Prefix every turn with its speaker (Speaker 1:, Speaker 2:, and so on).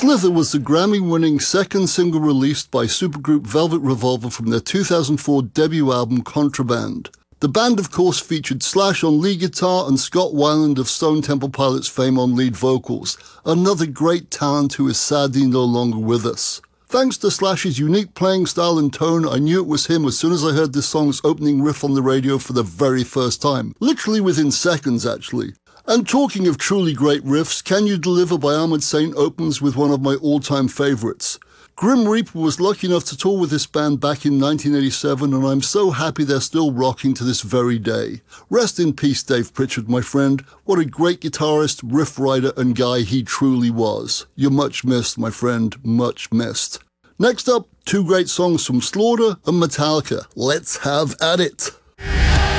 Speaker 1: Slither was the Grammy-winning second single released by supergroup Velvet Revolver from their 2004 debut album Contraband. The band, of course, featured Slash on lead guitar and Scott Weiland of Stone Temple Pilots fame on lead vocals, another great talent who is sadly no longer with us. Thanks to Slash's unique playing style and tone, I knew it was him as soon as I heard this song's opening riff on the radio for the very first time. Literally within seconds, actually. And talking of truly great riffs, Can You Deliver by Armored Saint opens with one of my all-time favourites. Grim Reaper was lucky enough to tour with this band back in 1987, and I'm so happy they're still rocking to this very day. Rest in peace, Dave Pritchard, my friend. What a great guitarist, riff writer, and guy he truly was. You're much missed, my friend, much missed. Next up, two great songs from Slaughter and Metallica. Let's have at it.